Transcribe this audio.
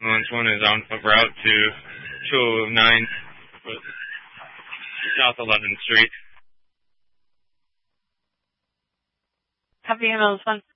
Launch 1 is on route to 209 South 11th Street. Copy, ambulance 1.